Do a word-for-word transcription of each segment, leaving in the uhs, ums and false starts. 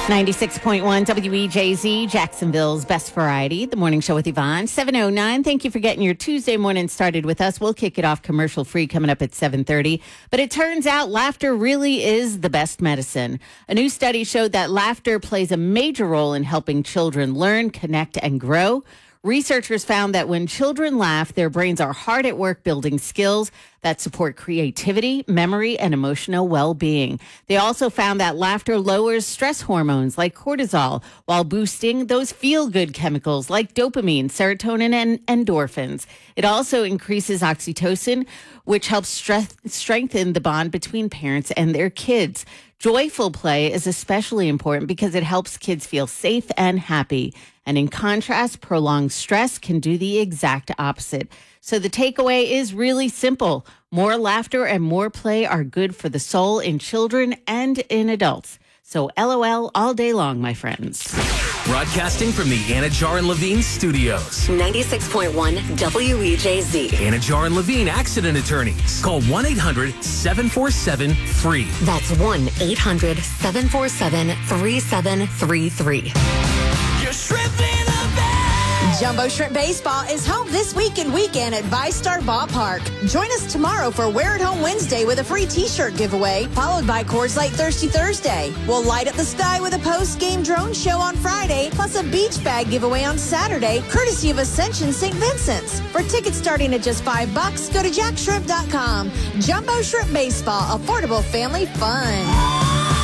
ninety-six point one W E J Z, Jacksonville's best variety, the morning show with Yvonne. seven oh nine. Thank you for getting your Tuesday morning started with us. We'll kick it off commercial free coming up at seven thirty. But it turns out laughter really is the best medicine. A new study showed that laughter plays a major role in helping children learn, connect, and grow. Researchers found that when children laugh, their brains are hard at work building skills that support creativity, memory, and emotional well-being. They also found that laughter lowers stress hormones like cortisol while boosting those feel-good chemicals like dopamine, serotonin, and endorphins. It also increases oxytocin, which helps stress- strengthen the bond between parents and their kids. Joyful play is especially important because it helps kids feel safe and happy. And in contrast, prolonged stress can do the exact opposite. So the takeaway is really simple. More laughter and more play are good for the soul in children and in adults. So LOL all day long, my friends. Broadcasting from the Anajar and Levine studios. ninety-six point one W E J Z. Anajar and Levine accident attorneys. Call one eight hundred seven four seven free. That's one eight hundred seven four seven three seven three three. You're shrimping the bed. Jumbo Shrimp Baseball is home this week and weekend at VyStar Ballpark. Join us tomorrow for Wear It Home Wednesday with a free t-shirt giveaway, followed by Coors Light Thirsty Thursday. We'll light up the sky with a post-game drone show on Friday, plus a beach bag giveaway on Saturday, courtesy of Ascension Saint Vincent's. For tickets starting at just five bucks, go to jack shrimp dot com. Jumbo Shrimp Baseball, affordable family fun.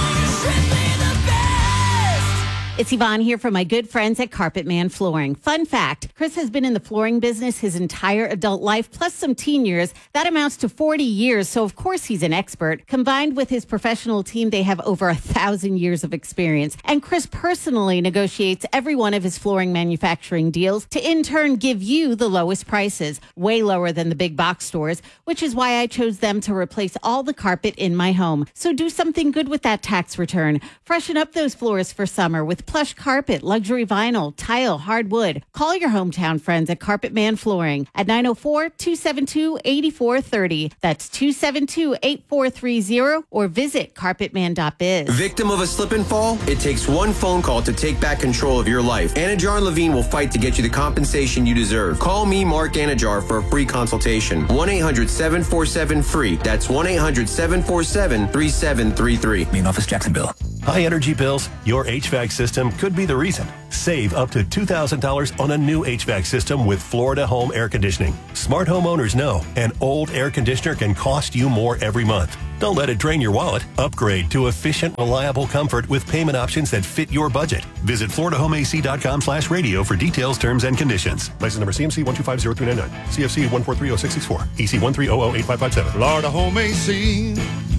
It's Yvonne here from my good friends at Carpet Man Flooring. Fun fact, Chris has been in the flooring business his entire adult life, plus some teen years. That amounts to forty years, so of course he's an expert. Combined with his professional team, they have over a thousand years of experience. And Chris personally negotiates every one of his flooring manufacturing deals to in turn give you the lowest prices, way lower than the big box stores, which is why I chose them to replace all the carpet in my home. So do something good with that tax return. Freshen up those floors for summer with plush carpet, luxury vinyl, tile, hardwood. Call your hometown friends at Carpet Man Flooring at nine oh four, two seven two, eight four three oh. That's two seven two, eight four three oh or visit carpet man dot biz. Victim of a slip and fall? It takes one phone call to take back control of your life. Anajar and Levine will fight to get you the compensation you deserve. Call me, Mark Anajar, for a free consultation. one eight hundred seven four seven free. That's one eight hundred seven four seven three seven three three. Main office, Jacksonville. High energy bills? Your H V A C system could be the reason. Save up to two thousand dollars on a new H V A C system with Florida Home Air Conditioning. Smart homeowners know an old air conditioner can cost you more every month. Don't let it drain your wallet. Upgrade to efficient, reliable comfort with payment options that fit your budget. Visit florida home a c dot com slash radio for details, terms, and conditions. License number C M C one two five zero three nine nine. C F C one four three zero six six four. E C one three zero zero eight five five seven. Florida Home A C.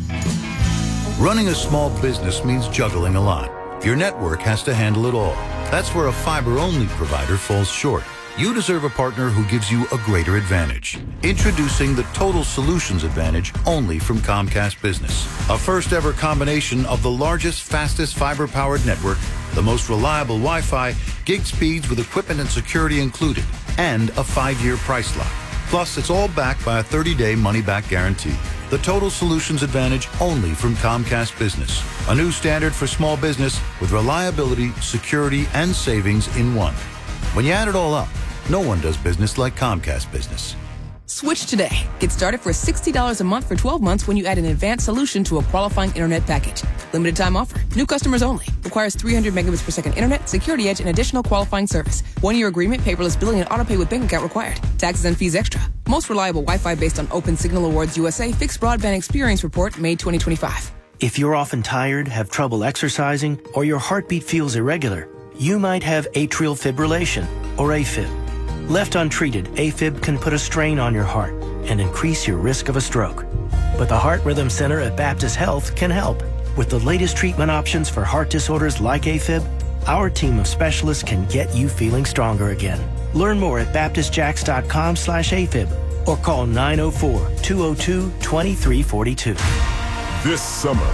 Running a small business means juggling a lot. Your network has to handle it all. That's where a fiber-only provider falls short. You deserve a partner who gives you a greater advantage. Introducing the Total Solutions Advantage only from Comcast Business. A first-ever combination of the largest, fastest fiber-powered network, the most reliable Wi-Fi, gig speeds with equipment and security included, and a five-year price lock. Plus, it's all backed by a thirty-day money-back guarantee. The Total Solutions Advantage only from Comcast Business. A new standard for small business with reliability, security, and savings in one. When you add it all up, no one does business like Comcast Business. Switch today. Get started for sixty dollars a month for twelve months when you add an advanced solution to a qualifying internet package. Limited time offer. New customers only. Requires three hundred megabits per second internet, security edge, and additional qualifying service. One-year agreement, paperless billing, and autopay with bank account required. Taxes and fees extra. Most reliable Wi-Fi based on Open Signal Awards U S A Fixed Broadband Experience Report, May twenty twenty-five. If you're often tired, have trouble exercising, or your heartbeat feels irregular, you might have atrial fibrillation, or AFib. Left untreated, AFib can put a strain on your heart and increase your risk of a stroke. But the Heart Rhythm Center at Baptist Health can help. With the latest treatment options for heart disorders like AFib, our team of specialists can get you feeling stronger again. Learn more at baptist jacks dot com slash AFib or call nine oh four, two oh two, two three four two. This summer,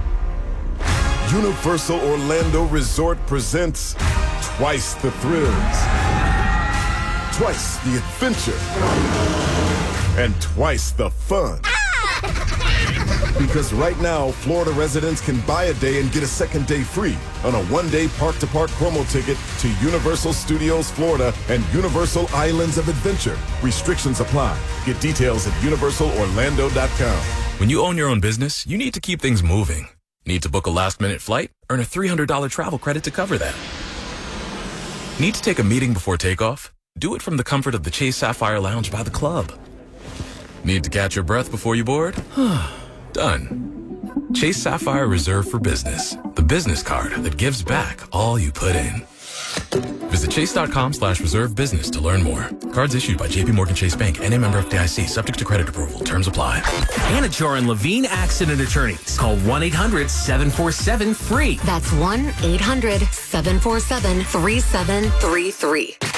Universal Orlando Resort presents Twice the Thrills, Twice the Adventure, and Twice the Fun. Because right now, Florida residents can buy a day and get a second day free on a one-day park-to-park promo ticket to Universal Studios Florida and Universal Islands of Adventure. Restrictions apply. Get details at universal orlando dot com. When you own your own business, you need to keep things moving. Need to book a last-minute flight? Earn a three hundred dollars travel credit to cover that. Need to take a meeting before takeoff? Do it from the comfort of the Chase Sapphire Lounge by the club. Need to catch your breath before you board? Done. Chase Sapphire Reserve for Business, the business card that gives back all you put in. Visit chase.com slash reserve business to learn more. Cards issued by J P Morgan Chase Bank and a member F D I C, subject to credit approval. Terms apply. Anajar and Levine Accident Attorneys. Call one eight hundred seven four seven free. That's one eight hundred seven four seven three seven three three.